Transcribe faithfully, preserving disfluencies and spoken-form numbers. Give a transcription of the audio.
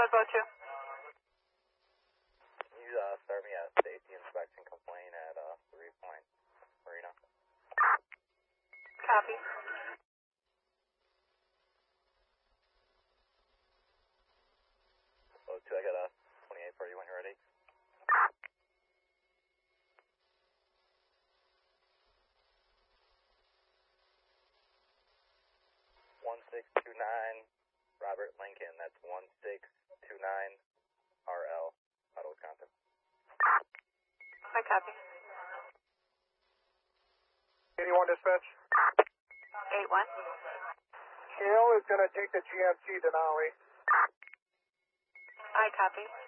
Oslo two. Can you uh, start me at safety inspection complaint at uh, three Point Marina? Copy. Oslo two, I got a twenty-eight for you when you're ready. one six two nine, Robert Lincoln, that's one six two nine R L, out of Wisconsin. I copy. eighty-one dispatch. eight one. Hale is going to take the G M C Denali. I copy.